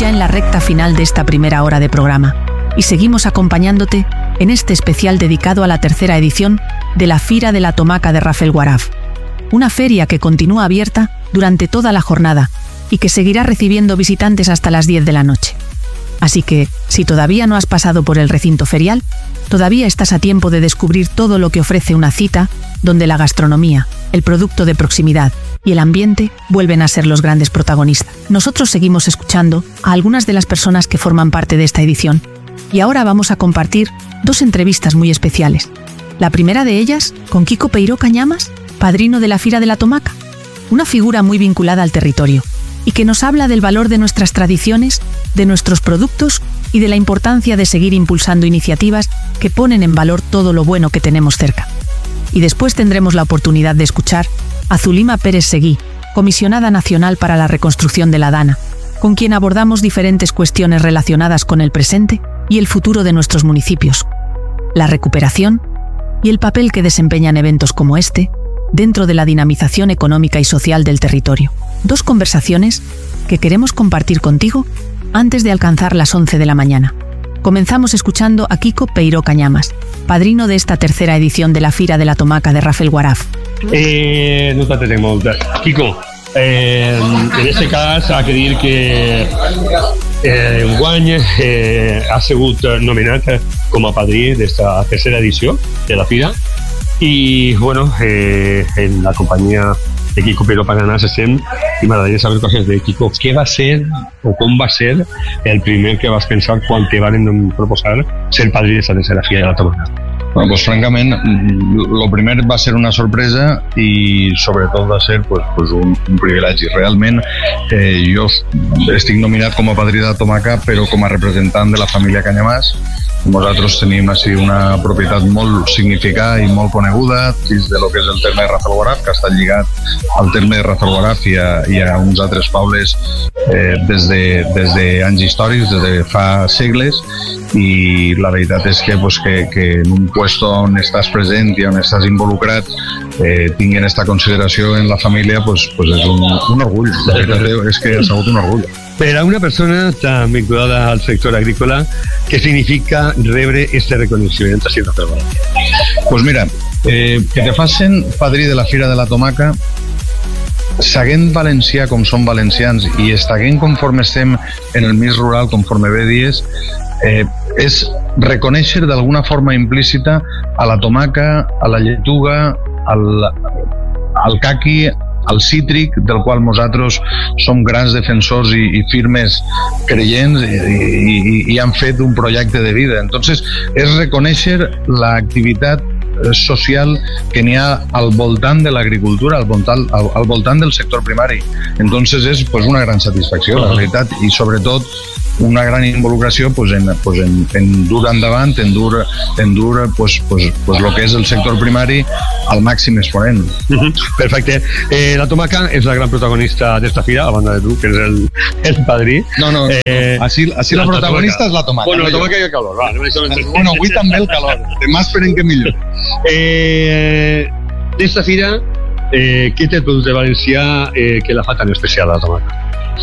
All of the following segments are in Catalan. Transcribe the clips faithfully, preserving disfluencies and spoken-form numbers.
ya en la recta final de esta primera hora de programa y seguimos acompañándote en este especial dedicado a la tercera edición de la Fira de la Tomaca de Rafelguaraf, una feria que continúa abierta durante toda la jornada y que seguirá recibiendo visitantes hasta las diez de la noche. Así que, si todavía no has pasado por el recinto ferial, todavía estás a tiempo de descubrir todo lo que ofrece una cita donde la gastronomía, el producto de proximidad y el ambiente vuelven a ser los grandes protagonistas. Nosotros seguimos escuchando a algunas de las personas que forman parte de esta edición y ahora vamos a compartir dos entrevistas muy especiales. La primera de ellas con Kiko Peiró Cañamas, padrino de la Fira de la Tomaca, una figura muy vinculada al territorio y que nos habla del valor de nuestras tradiciones, de nuestros productos y de la importancia de seguir impulsando iniciativas que ponen en valor todo lo bueno que tenemos cerca. Y después tendremos la oportunidad de escuchar a Zulima Pérez Seguí, comisionada nacional para la reconstrucción de la Dana, con quien abordamos diferentes cuestiones relacionadas con el presente y el futuro de nuestros municipios, la recuperación y el papel que desempeñan eventos como este dentro de la dinamización económica y social del territorio. Dos conversaciones que queremos compartir contigo antes de alcanzar las once de la mañana. Comenzamos escuchando a Kiko Peiró Cañamas, padrino de esta tercera edición de la Fira de la Tomaca de Rafelguaraf. Eh, no t'entenem molt. Kiko, eh, en este cas ha de dir que eh, enguany eh, ha sigut nomenat com a padrí d'esta tercera edició de la Fira i, bueno, eh, en la companyia de Kiko Peiró Cañamas estem i m'agradaria saber coses de Kiko. Què va ser o com va ser el primer que vas pensar quan te van proposar ser padrí d'esta tercera Fira de la Tomaca? Bueno, pues francament, lo primer va ser una sorpresa i sobretot va ser pues, pues un, un privilegi. Realment, eh, jo estic nominat com a padrí de la Tomaca, però com a representant de la família Cañamàs. Nosaltres tenim així una propietat molt significada i molt coneguda dins de lo que és el terme de Rafelguaraf, que està lligat al terme de Rafelguaraf i a, i a uns altres pobles eh, des de, des de anys històrics, des de fa segles, i la veritat és que, pues, que, que en un puesto on estàs present i on estàs involucrat eh, tinguin esta consideració en la família, pues, pues és un, un orgull. La veritat és que ha sigut un orgull. Per a una persona tan vinculada al sector agrícola, què significa rebre este reconeixement així de Rafelguaraf? Pues mira, eh, que te facin padrí de la Fira de la Tomaca, seguint valencià com som valencians i estaguent conforme estem en el mig rural, conforme bé dies, eh, és reconèixer d'alguna forma implícita a la tomaca, a la lletuga, al, al caqui, al cítric, del qual nosaltres som grans defensors i, i firmes creients i, i, i han fet un projecte de vida. Entonces, és reconèixer l'activitat social que n'hi ha al voltant de l'agricultura, al voltant, al, al voltant del sector primari. Entonces és pues, una gran satisfacció, la veritat, i sobretot una gran involucració pues, en, pues, en, en dur endavant, en dur, en dur pues, pues, pues, lo que és el sector primari al màxim exponent. Uh-huh. Perfecte. Eh, la Tomaca és la gran protagonista d'esta fira, a banda de tu, que és el, el padrí. No, no, eh, així, així la, la protagonista és la Tomaca. Bueno, la Tomaca hi ha calor. Va, bueno, avui també el calor. Demà esperem que millor. Eh, d'esta fira, eh, què té el producte valencià eh, que la fa tan especial a la Tomaca?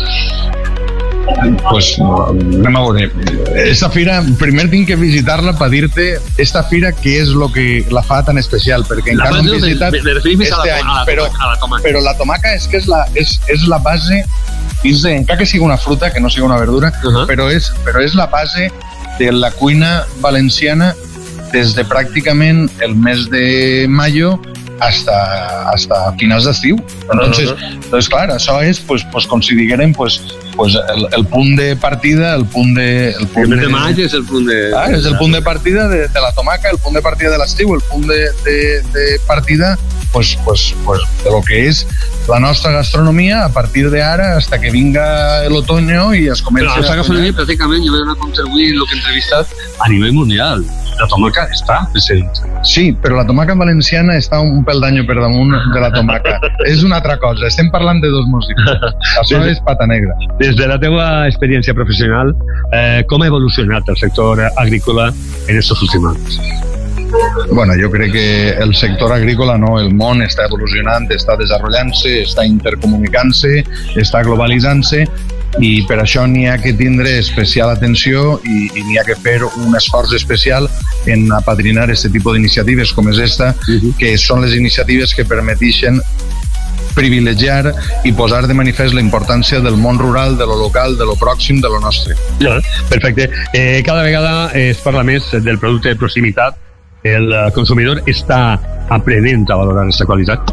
Pues anem a veure. Esta fira, primer tinc que visitar-la per dir-te esta fira què és el que la fa tan especial, perquè encara no hem visitat este any, però, però la tomaca és que és la, és, és la base, encara que sigui una fruta, que no sigui una verdura, uh-huh. però, és, però és la base de la cuina valenciana des de pràcticament el mes de mayo hasta, hasta finals d'estiu. Entonces, uh-huh. entonces, clar, això és, pues, pues, com si diguérem, pues, pues el, el punt de partida, el punt de... El, punt el mes de, de maig és el punt de... Ah, és el punt de partida de, de la tomaca, el punt de partida de l'estiu, el punt de, de, de partida pues, pues, pues, de lo que és la nostra gastronomia a partir d'ara hasta que vinga l'otoño i es comença... Però la nostra gastronomia, pràcticament, jo vaig anar a contribuir en el que he entrevistat a nivell mundial. La tomaca està present. Sí, però la tomaca valenciana està un pel d'any per damunt de la tomaca. És una altra cosa, estem parlant de dos músics. Això és pata negra. Des de la teva experiència professional, eh, com ha evolucionat el sector agrícola en aquests últims anys? Bueno, jo crec que el sector agrícola, no, el món està evolucionant, està desenvolupant-se, està intercomunicant-se, està globalitzant-se, i per això n'hi ha que tindre especial atenció i, i n'hi ha que fer un esforç especial en apadrinar aquest tipus d'iniciatives com és esta, uh-huh. que són les iniciatives que permetixen privilegiar i posar de manifest la importància del món rural, de lo local, de lo pròxim, de lo nostre. Ja, perfecte. Eh, cada vegada es parla més del producte de proximitat. El consumidor està aprenent a valorar aquesta qualitat?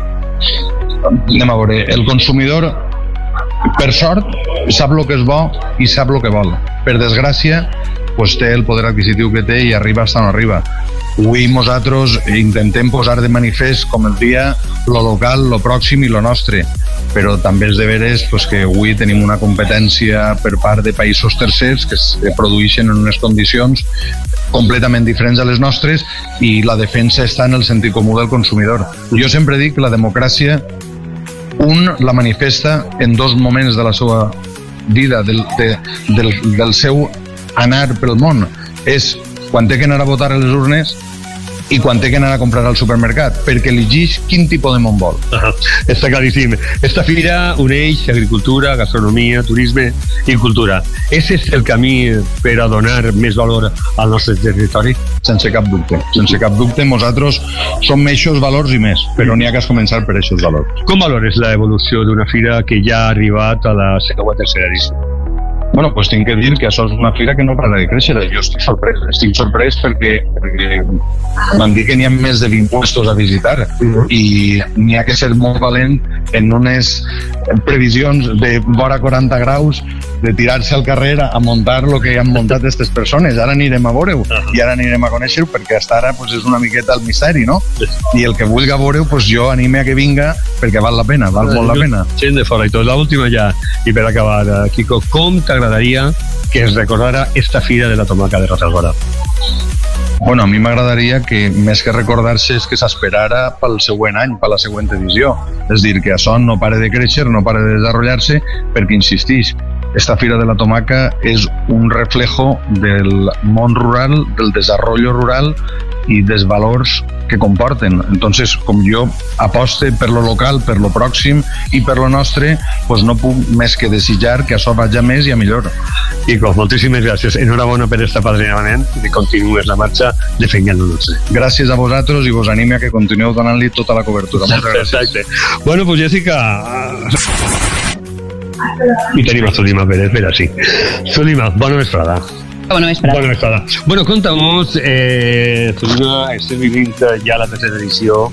Anem a veure, el consumidor, per sort, sap el que és bo i sap el que vol. Per desgràcia, pues, té el poder adquisitiu que té i arriba fins on arriba. Avui nosaltres intentem posar de manifest, com el dia, lo local, lo pròxim i lo nostre, però també és de veres pues, que avui tenim una competència per part de països tercers que es produeixen en unes condicions completament diferents a les nostres i la defensa està en el sentit comú del consumidor. Jo sempre dic que la democràcia un la manifesta en dos moments de la seva vida, del, de, del, del seu anar pel món. És quan té que anar a votar a les urnes i quan té que anar a comprar al supermercat, perquè elegeix quin tipus de món vol. Uh-huh. Està claríssim. Esta fira uneix agricultura, gastronomia, turisme i cultura. Ese és el camí per a donar més valor al nostre territori? Sense cap dubte. Sense cap dubte, nosaltres som eixos valors i més, però n'hi ha que començar per eixos valors. Com valores l'evolució d'una fira que ja ha arribat a la segona tercera edició? Bueno, pues tinc que dir que això és una fira que no para de créixer. Jo estic sorprès, estic sorprès perquè, perquè m'han dit que n'hi ha més de vint puestos a visitar uh-huh. i n'hi ha que ser molt valent en unes previsions de vora quaranta graus de tirar-se al carrer a muntar el que han muntat aquestes persones. Ara anirem a veure-ho uh-huh. i ara anirem a conèixer-ho perquè fins ara pues, és una miqueta el misteri, no? I el que vulgui veure-ho, pues, jo anime a que vinga perquè val la pena, val molt la pena. Gent de fora i tot. L'última ja, i per acabar, Quico, com t'agradaria que es recordara esta fira de la tomaca de Rafelguaraf? Bueno, a mi m'agradaria que més que recordar-se és que s'esperara pel següent any, per la següent edició. És dir, que això no pare de créixer, no pare de desenvolupar-se, perquè insistix, esta fira de la tomaca és un reflejo del món rural, del desenvolupament rural i dels valors que comporten. Entonces, com jo aposte per lo local, per lo pròxim i per lo nostre, pues no puc més que desitjar que això vagi més i a millor. Quico, moltíssimes gràcies. Enhorabona per aquest apadrinament i que continues la marxa defensant el nostre. Gràcies a vosaltres i vos anime a que continueu donant-li tota la cobertura. Moltes gràcies. Exacte. Bueno, pues Jessica... I tenim a Zulima Pérez, per així. Zulima, bona vesprada. Bona vesprada. Bona vesprada. Bueno, contamos, eh, Zulima, estem vivint ja la tercera edició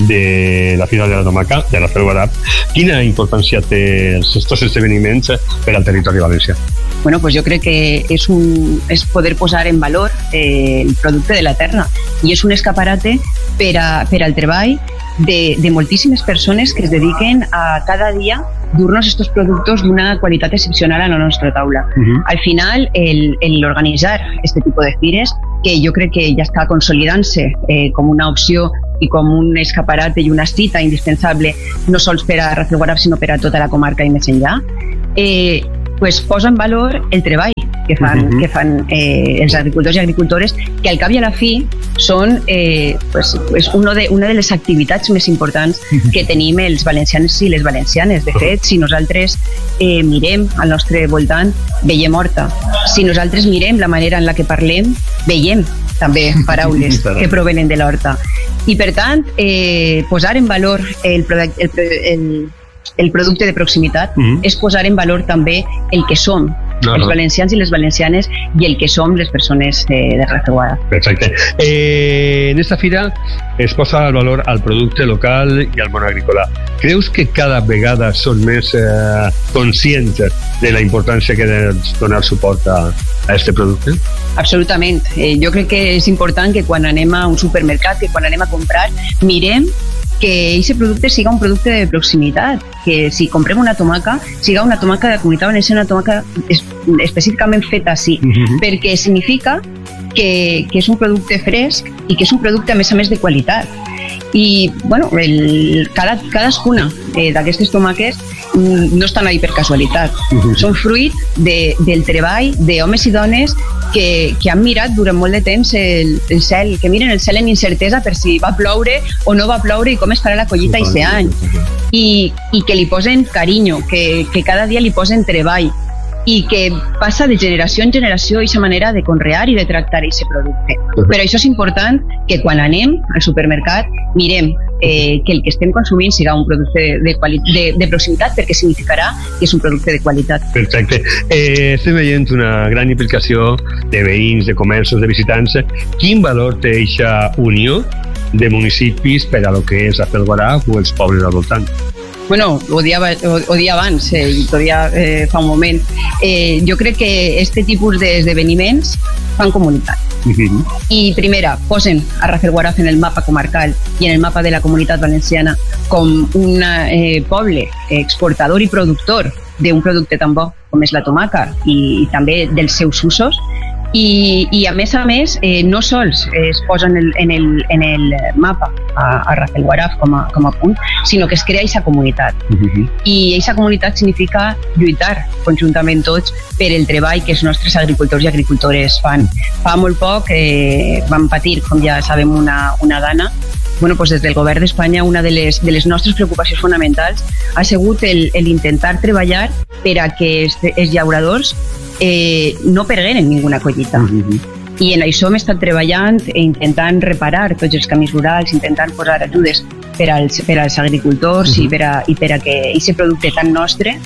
de la Fira de la Tomaca, de Rafelguaraf. Quina importància té aquests esdeveniments per al territori valencià? Bueno, pues jo crec que és, un, és poder posar en valor eh, el producte de la terra i és un escaparate per, a, per al treball de, de moltíssimes persones que es dediquen a cada dia dur-nos estos productos d'una qualitat excepcional a la nostra taula. Uh-huh. Al final, el, el organitzar este tipus de fires, que jo crec que ja està consolidant-se eh, com una opció i com un escaparate i una cita indispensable, no sols per a Rafelguaraf, sinó per a tota la comarca i més enllà, eh, pues posa en valor el treball que fan, uh-huh. que fan eh, els agricultors i agricultores, que al cap i a la fi són eh, pues, pues uno de, una de les activitats més importants uh-huh. que tenim els valencians i les valencianes. De fet, si nosaltres eh, mirem al nostre voltant, veiem horta. Si nosaltres mirem la manera en la que parlem, veiem també paraules que provenen de l'horta. I per tant, eh, posar en valor el, el, el, el producte de proximitat uh-huh. és posar en valor també el que som, no, els valencians i les valencianes, i el que som les persones eh, de Rafelguaraf. Perfecte. Eh, en esta fira es posa el valor al producte local i al món agrícola. Creus que cada vegada són més eh, conscients de la importància que de donar suport a, a este producte? Absolutament. Eh, jo crec que és important que quan anem a un supermercat, que quan anem a comprar, mirem que aquest producte siga un producte de proximitat, que si comprem una tomaca, siga una tomaca de la Comunitat Valenciana, una tomaca es, específicament feta així, uh-huh. perquè significa que, que és un producte fresc i que és un producte, a més a més, de qualitat. I, bueno, el, cada, cadascuna eh, d'aquestes tomaques no estan ahí per casualitat. Uh-huh. Són fruit de, del treball d'homes i dones que, que han mirat durant molt de temps el, el cel, que miren el cel en incertesa per si va ploure o no va ploure i com es farà la collita aquest any. I, i que li posen carinyo, que, que cada dia li posen treball. i que passa de generació en generació aquesta manera de conrear i de tractar aquest producte. Però això és important que quan anem al supermercat mirem eh, que el que estem consumint siga un producte de, quali- de, de proximitat, perquè significarà que és un producte de qualitat. Perfecte. Eh, estem veient una gran implicació de veïns, de comerços, de visitants. Quin valor té aquesta unió de municipis per a lo que és Rafelguaraf o els pobles al voltant? Bueno, ho dia, ho, ho dia abans, eh, i ho dia eh, fa un moment. Eh, jo crec que este tipus d'esdeveniments fan comunitat. Uh-huh. I primera, posen a Rafelguaraf en el mapa comarcal i en el mapa de la comunitat valenciana com un eh, poble exportador i productor d'un producte tan bo com és la tomaca i, i també dels seus usos. I, i a més a més, eh, no sols es posa en el, en el, en el mapa a, a Rafelguaraf com a, com a punt, sinó que es crea aquesta comunitat. Uh-huh. I aquesta comunitat significa lluitar conjuntament tots per el treball que els nostres agricultors i agricultores fan. Fa molt poc eh, vam patir, com ja sabem, una, una dana. Bueno, pues des del govern d'Espanya una de les, de les nostres preocupacions fonamentals ha sigut el, el intentar treballar per a que els, els llauradors eh, no pergueren ninguna collita. Uh-huh. I en això hem estat treballant e intentant reparar tots els camins rurals, intentant posar ajudes per als, per als agricultors uh-huh. i, per a, i per a que aquest producte tan nostre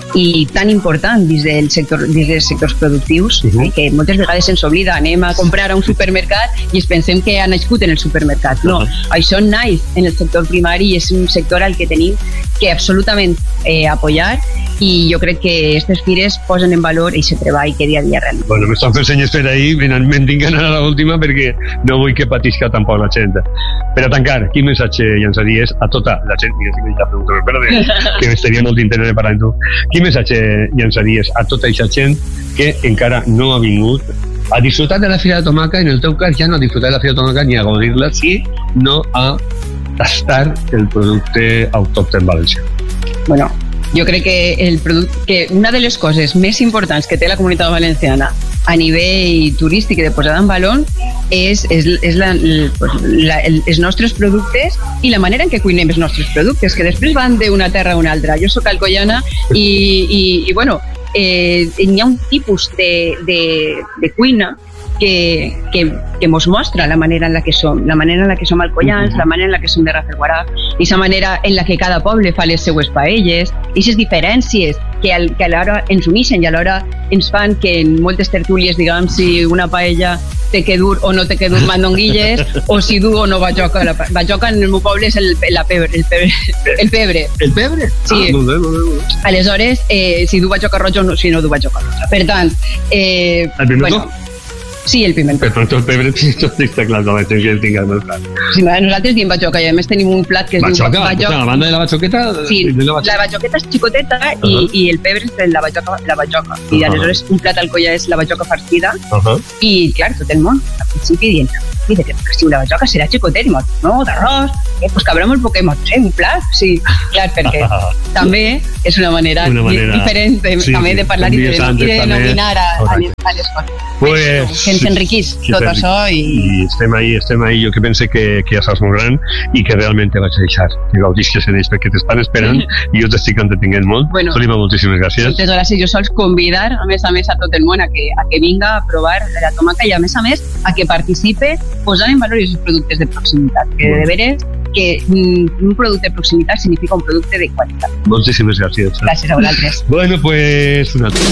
i tan important dins, del sector, dins dels sectors productius, uh-huh. eh, que moltes vegades se'ns oblida, anem a comprar a un supermercat i es pensem que ha nascut en el supermercat. No, uh-huh. això naix en el sector primari i és un sector al que tenim que absolutament eh, apoyar, i jo crec que aquestes fires posen en valor aquest treball que dia a dia realitzen. Bueno, m'estan fent senyes per ahí, me'n tinc d'anar a l'última perquè no vull que patisca tampoc la gent. Per a tancar, quin missatge llançaries a tota la gent? Mira, si me la pregunta, perdó, que estaria molt d'interès parlar amb tu. Quin missatge llançaries a tota aquesta gent que encara no ha vingut a disfrutar de la Fira de Tomaca? En el teu cas ja no a disfrutar de la Fira de Tomaca ni a gaudir-la, si no a tastar el producte autòcton valencià. Bueno, jo crec que, el producte, que una de les coses més importants que té la comunitat valenciana a nivell turístic i de posada en valor és, és, és la, la, els nostres productes i la manera en què cuinem els nostres productes, que després van d'una terra a una altra. Jo soc alcoiana i, i, i bueno, eh, hi ha un tipus de, de, de cuina que, que, que mos mostra la manera en la que som, la manera en la que som alcoians, la manera en la que som de Rafelguaraf, i la manera en la que cada poble fa les seues paelles, i aquestes diferències que, al, que alhora ens uneixen i alhora ens fan que en moltes tertúlies diguem si una paella té que dur o no té que dur mandonguilles, o si du o no bajoca. La bajoca en el meu poble és el, la pebre, el pebre. El pebre. El pebre? Sí. Ah, no, no, no, no. Aleshores, eh, si du bajoca roja o no, si no du bajoca roja. Per tant, eh, el pimentó? Bueno, sí, el pimentó. Per tant, el pebre està clar, no vaig tenir que tinguem el plat. Sí, nosaltres diem bajoca i a més tenim un plat que es bajoca, diu bajoca. A la banda de la bajoqueta? Sí, de la, bajoqueta. la bajoqueta és xicoteta uh-huh. i, i el pebre és la bajoca. La bajoca. I uh-huh. aleshores un plat alcoia és la bajoca farcida uh-huh. i clar, tot el món al principi dient, mira, que si la bajoca serà xicotet, i mot, no, d'arròs, eh, pues cabrem el poquemot, sí, un plat, sí, clar, perquè també és una manera, una manera diferent de, sí, també de parlar i de, i de denominar a, a, les, a les coses. Pues, que ens enriquís sí, tot això i... i estem ahí, estem ahí, jo que pense que, que ja saps molt gran i que realment te vaig deixar que gaudisques en ells perquè t'estan esperant i jo t'estic entretenint molt. Bueno, Solima, moltíssimes gràcies. Moltes gràcies. Jo sols convidar a més a més a tot el món a que, a que vinga a provar la tomaca i a més a més a que participe posant en valor els productes de proximitat, que de veres que un producte de proximitat significa un producte de qualitat. Moltíssimes gràcies. Gràcies a vosaltres. Bueno, pues una altra.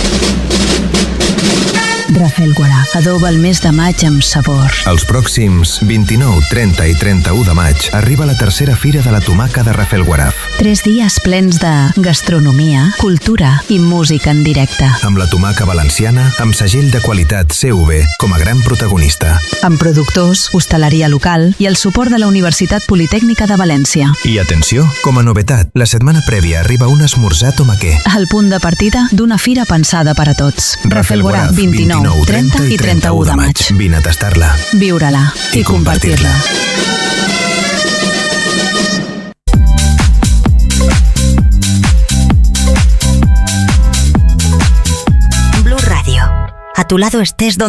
Rafelguaraf adoba el mes de maig amb sabor. Els pròxims vint-i-nou, trenta i trenta-u de maig arriba la tercera Fira de la Tomaca de Rafelguaraf. Tres dies plens de gastronomia, cultura i música en directe. Amb la tomaca valenciana, amb segell de qualitat C V com a gran protagonista. Amb productors, hostaleria local i el suport de la Universitat Politècnica de València. I atenció, com a novetat, la setmana prèvia arriba un esmorzar tomaquer. El punt de partida d'una fira pensada per a tots. Rafelguaraf, vint-i-nou, trenta i trenta-u de maig. Vine a tastar-la, viure-la i, i compartir-la. Blue Radio. A tu lado estés donde